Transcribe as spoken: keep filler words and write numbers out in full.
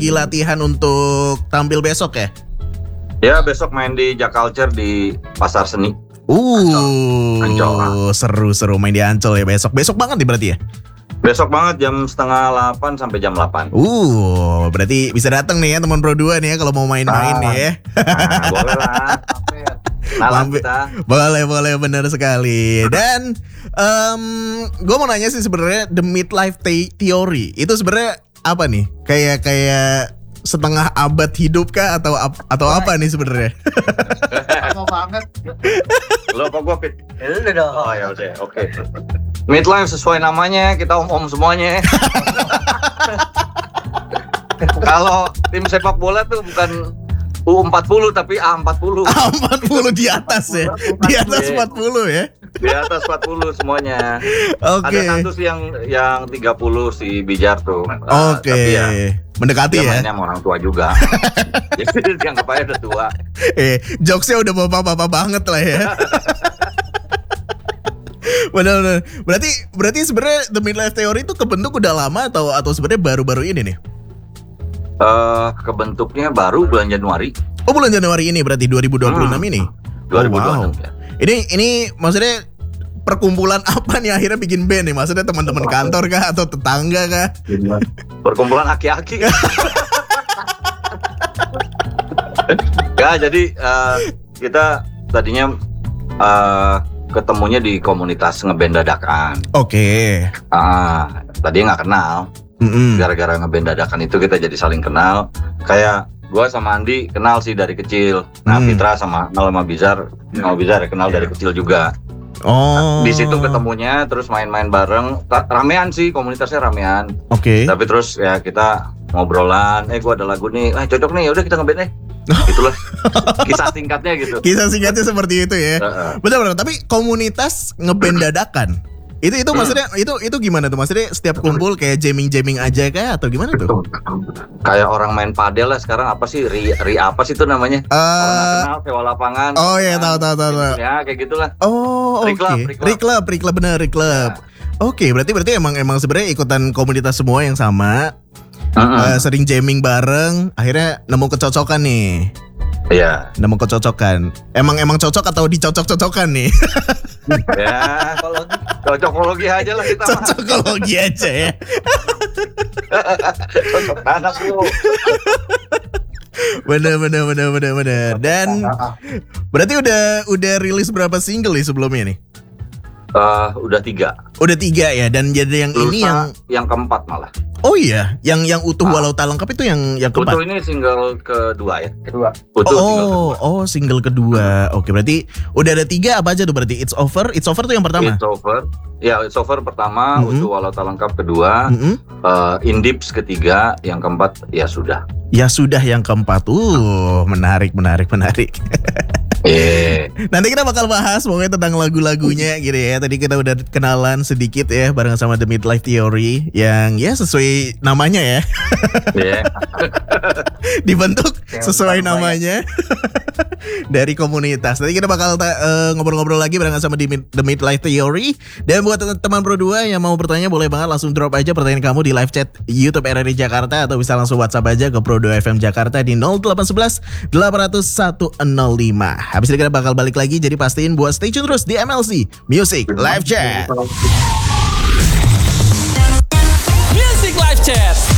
lagi latihan untuk tampil besok ya? Ya besok main di Jaculture di Pasar Seni. Uh, Ancol. seru-seru main di Ancol ya besok. Besok banget nih berarti ya? Besok banget jam setengah delapan sampai jam delapan. Uh, berarti bisa datang nih ya teman Pro dua nih ya kalau mau main-main Ah. nih ya. Nah, boleh lah. Nalan Mampir. kita. Boleh, boleh, benar sekali. Dan um, gue mau nanya sih sebenarnya the midlife the- theory itu sebenarnya apa nih? Kayak kayak setengah abad hidup kah atau ap- atau apa nih sebenarnya? Lama banget. Lo apa gua Pit? Udah dong. Oh ya udah, oke. Midlife sesuai namanya, kita om-om semuanya. Kalau tim sepak bola tuh bukan U empat puluh tapi A empat puluh. Ah, empat puluh di atas ya. Di atas empat puluh ya. Di atas empat puluh semuanya. Oke. Ada satu sih yang yang tiga puluh si Bijar tuh. Uh, Oke. Tapi ya Mendekati dia ya. mainnya sama orang tua juga. Jadi dianggap aja udah tua. Eh, jokesnya udah bapak-bapak banget lah ya. Benar-benar. Berarti berarti sebenarnya the midlife theory itu kebentuk udah lama atau atau sebenarnya baru-baru ini nih? Uh, kebentuknya baru bulan Januari Oh, bulan Januari ini berarti dua ribu dua puluh enam Hmm. ini. dua ribu dua puluh enam. Oh, wow. Ini ini maksudnya perkumpulan apa nih akhirnya bikin band nih? Maksudnya teman-teman kantor kah atau tetangga kah? Perkumpulan aki-aki. Ya, jadi uh, kita tadinya uh, ketemunya di komunitas ngeband dadakan. Oke. Ah, tadi nggak kenal. Mm-mm. Gara-gara ngeband dadakan itu kita jadi saling kenal. Kayak gua sama Andi kenal sih dari kecil. Nah, Hmm. Fitra sama Mal sama Bizar, sama Bizar kenal dari kecil juga. Oh. Di situ ketemunya, terus main-main bareng. Ta- Ramean sih, komunitasnya ramean. Oke. Tapi terus ya kita ngobrolan, eh gua ada lagu nih, eh cocok nih, yaudah kita ngeband eh. Gitulah. Kisah singkatnya gitu. Kisah singkatnya seperti itu ya. Heeh. Benar-benar. Tapi komunitas ngeband dadakan. Itu itu maksudnya itu itu gimana tuh? Maksudnya setiap kumpul kayak jamming-jamming aja kah atau gimana tuh? Kayak orang main padel lah sekarang, apa sih ri, ri apa sih itu namanya? Orang nggak Eh, kenal sewa lapangan. oh iya, tahu, tahu, tahu, tahu. Ya kayak gitulah. oh, oke. Free club, free club. Free club, free club benar, free club. Oke, berarti berarti emang emang sebenarnya ikutan komunitas semua yang sama. Heeh. Eh, sering jamming bareng, akhirnya nemu kecocokan nih. Iya. Nemu kecocokan. Emang emang cocok atau dicocok-cocokan nih? Ya, kalau cocokologi aja lah kita. mah. Cocokologi aja ya. Cocok anak lu. Bener bener bener bener bener. Dan berarti udah udah rilis berapa single nih sebelumnya nih? Eh, udah tiga. Udah tiga ya. Dan jadi yang ini Lusa yang yang keempat malah. oh iya, yang yang utuh Ah. walau tak lengkap itu yang yang keempat. Utuh ini single kedua ya. Kedua. Utuh single Oh, kedua. oh single kedua. Oke, berarti udah ada tiga apa aja tuh berarti? It's Over, It's Over tuh yang pertama. It's Over. Ya, It's Over pertama, Mm-mm. Utuh Walau Tak Lengkap kedua, Mm-mm. eh, In Dips ketiga, yang keempat ya sudah. Ya sudah yang keempat. Uh, menarik, menarik, menarik. Eh, Nanti kita bakal bahas pokoknya tentang lagu-lagunya gitu ya. Tadi kita udah kenalan sedikit ya bareng sama The Midlife Theory yang ya sesuai namanya ya. ya. Dibentuk sesuai namanya dari komunitas. Nanti kita bakal ta- eh, ngobrol-ngobrol lagi bareng sama di Mid- The Midlife Theory. Dan buat teman-teman Pro dua yang mau bertanya boleh banget langsung drop aja pertanyaan kamu di live chat YouTube R R I Jakarta atau bisa langsung WhatsApp aja ke Pro dua F M Jakarta di nol delapan satu satu delapan nol satu nol lima. Habis itu kita bakal balik lagi, jadi pastiin buat stay tune terus di M L C Music Live Chat. Music Live Chat.